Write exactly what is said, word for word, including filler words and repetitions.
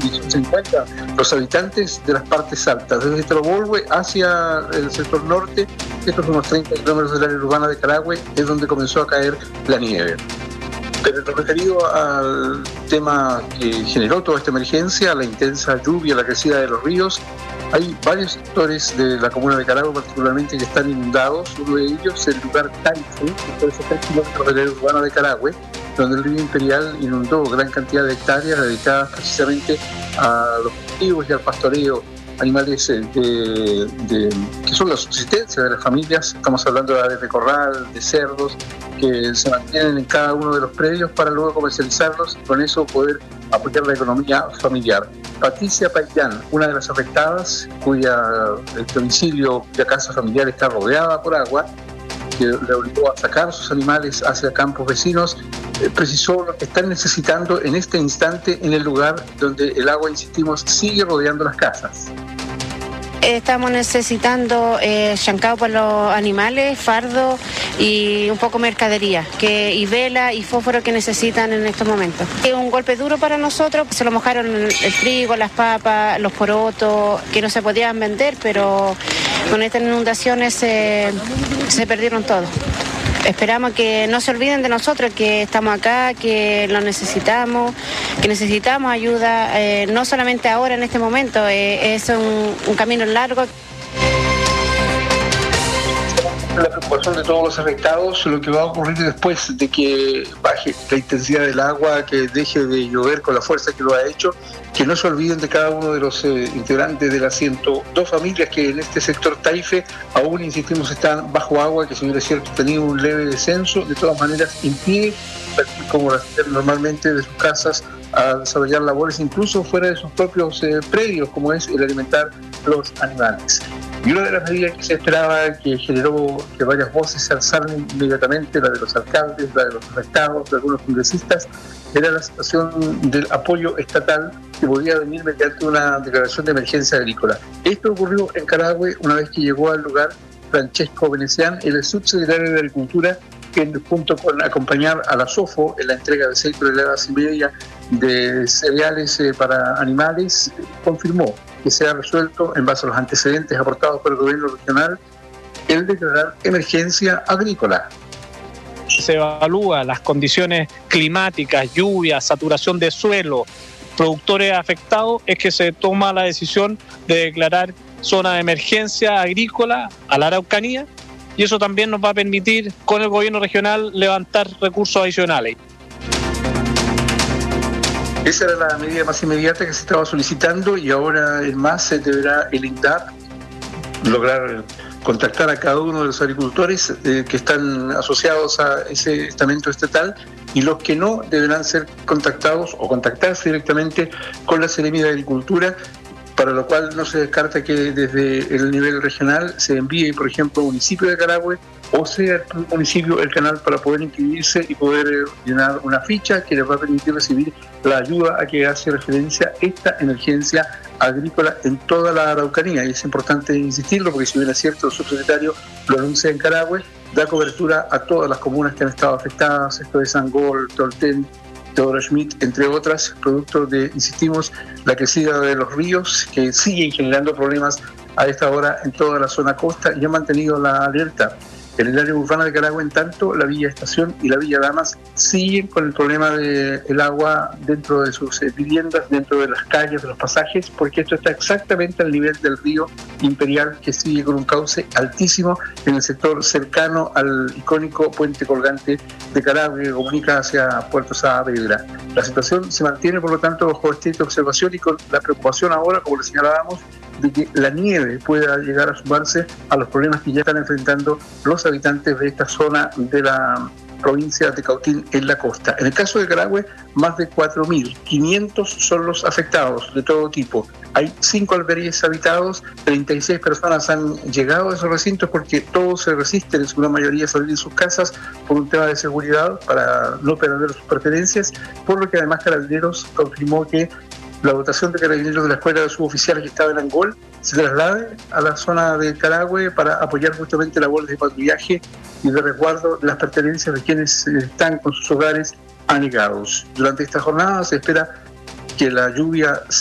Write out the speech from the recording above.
condición se encuentran los habitantes de las partes altas, desde Trobolwe hacia el sector norte, estos unos treinta kilómetros del área urbana de Carahue, es donde comenzó a caer la nieve. Pero en lo referido al tema que generó toda esta emergencia, la intensa lluvia, la crecida de los ríos, hay varios sectores de la comuna de Carahue particularmente que están inundados. Uno de ellos es el lugar Taife, que es tres kilómetros del área urbana de Carahue, donde el río Imperial inundó gran cantidad de hectáreas dedicadas precisamente a los cultivos y al pastoreo, animales de, de, que son la subsistencia de las familias. Estamos hablando de aves de corral, de cerdos, que se mantienen en cada uno de los predios para luego comercializarlos y con eso poder apoyar la economía familiar. Patricia Payán, una de las afectadas, cuya el domicilio, cuya casa familiar está rodeada por agua, que le obligó a sacar sus animales hacia campos vecinos, eh, precisó lo que están necesitando en este instante en el lugar donde el agua, insistimos, sigue rodeando las casas. Estamos necesitando eh, chancado para los animales, fardo y un poco mercadería, que, y vela y fósforo que necesitan en estos momentos. Es un golpe duro para nosotros, se lo mojaron el, el trigo, las papas, los porotos, que no se podían vender, pero con estas inundaciones eh, se perdieron todo. Esperamos que no se olviden de nosotros, que estamos acá, que lo necesitamos, que necesitamos ayuda, eh, no solamente ahora en este momento, eh, es un, un camino largo. La preocupación de todos los afectados, lo que va a ocurrir después de que baje la intensidad del agua, que deje de llover con la fuerza que lo ha hecho, que no se olviden de cada uno de los eh, integrantes de las ciento dos familias que en este sector Taife aún, insistimos, están bajo agua, que si bien es cierto ha tenido un leve descenso, de todas maneras impide, como lo hacen normalmente de sus casas, a desarrollar labores incluso fuera de sus propios eh, predios, como es el alimentar los animales. Y una de las medidas que se esperaba, que generó que varias voces se alzaran inmediatamente, la de los alcaldes, la de los afectados, de algunos congresistas, era la situación del apoyo estatal que podía venir mediante una declaración de emergencia agrícola. Esto ocurrió en Carahue una vez que llegó al lugar Francesco Venecián, el subsecretario de Agricultura, que junto con acompañar a la SOFO en la entrega de seis toneladas y media de cereales eh, para animales, confirmó que se ha resuelto, en base a los antecedentes aportados por el gobierno regional, el declarar emergencia agrícola. Se evalúa las condiciones climáticas, lluvias, saturación de suelo, productores afectados, es que se toma la decisión de declarar zona de emergencia agrícola a la Araucanía, y eso también nos va a permitir con el gobierno regional levantar recursos adicionales. Esa era la medida más inmediata que se estaba solicitando y ahora en más se deberá el INDAP lograr contactar a cada uno de los agricultores eh, que están asociados a ese estamento estatal, y los que no deberán ser contactados o contactarse directamente con la Seremía de Agricultura, para lo cual no se descarta que desde el nivel regional se envíe, por ejemplo, al municipio de Carahue o sea el municipio el canal para poder inscribirse y poder eh, llenar una ficha que les va a permitir recibir la ayuda a que hace referencia esta emergencia agrícola en toda la Araucanía. Y es importante insistirlo porque, si bien es cierto, el subsecretario lo anuncia en Carahue, da cobertura a todas las comunas que han estado afectadas, esto es Angol, Tolten, Teodoro Schmidt, entre otras, producto de, insistimos, la crecida de los ríos que siguen generando problemas a esta hora en toda la zona costa, y ha mantenido la alerta. En el área urbana de Carahue, en tanto, la Villa Estación y la Villa Damas siguen con el problema del agua dentro de sus eh, viviendas, dentro de las calles, de los pasajes, porque esto está exactamente al nivel del río Imperial, que sigue con un cauce altísimo en el sector cercano al icónico puente colgante de Carahue, que comunica hacia Puerto Saavedra. La situación se mantiene, por lo tanto, bajo estricta observación y con la preocupación ahora, como le señalábamos, de que la nieve pueda llegar a sumarse a los problemas que ya están enfrentando los habitantes de esta zona de la provincia de Cautín en la costa. En el caso de Carahue, más de cuatro mil quinientos son los afectados de todo tipo. Hay cinco albergues habitados, treinta y seis personas han llegado a esos recintos porque todos se resisten en su gran mayoría a salir de sus casas por un tema de seguridad para no perder sus pertenencias, por lo que además Carabineros confirmó que la dotación de carabineros de la escuela de suboficiales que estaba en Angol se traslade a la zona de Carahue para apoyar justamente labores de patrullaje y de resguardo de las pertenencias de quienes están con sus hogares anegados. Durante esta jornada se espera que la lluvia